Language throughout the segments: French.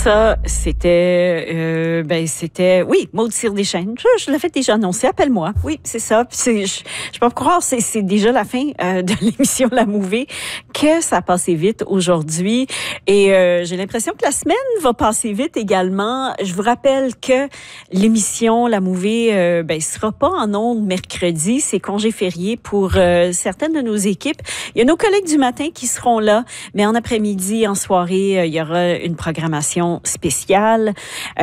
Ça, c'était, oui, Maud Cyr-Deschênes. Je l'avais déjà annoncé. Appelle-moi. Oui, c'est ça. Je peux pas croire, c'est déjà la fin de l'émission La Mouvée, que ça a passé vite aujourd'hui. Et j'ai l'impression que la semaine va passer vite également. Je vous rappelle que l'émission La Mouvée, sera pas en ondes mercredi. C'est congé férié pour certaines de nos équipes. Il y a nos collègues du matin qui seront là, mais en après-midi, en soirée, il y aura une programmation spéciale.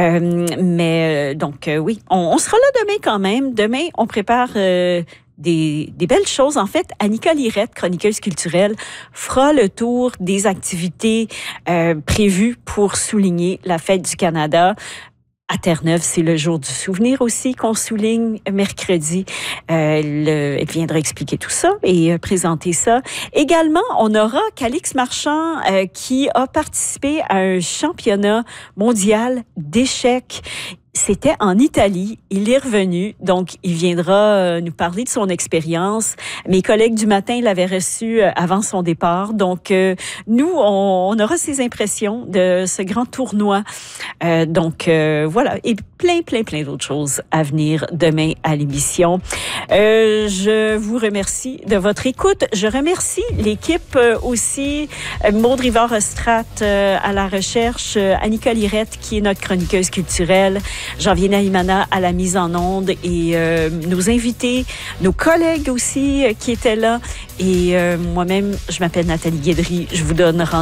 Oui, on sera là demain quand même. Demain, on prépare des belles choses. En fait, Annika Lirette, chroniqueuse culturelle, fera le tour des activités prévues pour souligner la Fête du Canada. À Terre-Neuve, c'est le jour du souvenir aussi qu'on souligne mercredi. Elle viendra expliquer tout ça et présenter ça. Également, on aura Calix Marchand qui a participé à un championnat mondial d'échecs. C'était en Italie. Il est revenu, donc il viendra nous parler de son expérience. Mes collègues du matin l'avaient reçu avant son départ. Donc, nous, on aura ses impressions de ce grand tournoi. Voilà. Et plein d'autres choses à venir demain à l'émission. Je vous remercie de votre écoute. Je remercie l'équipe aussi. Maud Rivard-Ostrat à la recherche. Annika Lirette, qui est notre chroniqueuse culturelle. Janvier Naïmana à la mise en onde et nos invités, nos collègues aussi qui étaient là. Et moi-même, je m'appelle Nathalie Guédry. Je vous donne rendez-vous